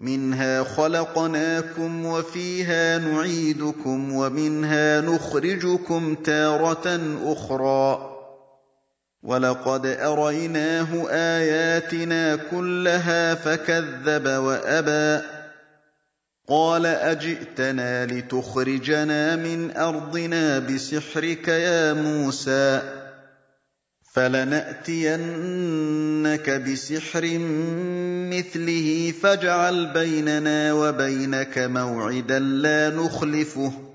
مِنْهَا خَلَقْنَاكُمْ وَفِيهَا نُعِيدُكُمْ وَمِنْهَا نُخْرِجُكُمْ تَارَةً أُخْرَىٰ وَلَقَدْ أَرَيْنَاهُ آيَاتِنَا كُلَّهَا فَكَذَّبَ وَأَبَىٰ قَالَ أَجِئْتَنَا لِتُخْرِجَنَا مِنْ أَرْضِنَا بِسِحْرِكَ يَا مُوسَىٰ فَلَنَأْتِيَنَّكَ بِسِحْرٍ مِّثْلِهِ فَاجْعَلْ بَيْنَنَا وَبَيْنَكَ مَوْعِدًا لَّا نُخْلِفُهُ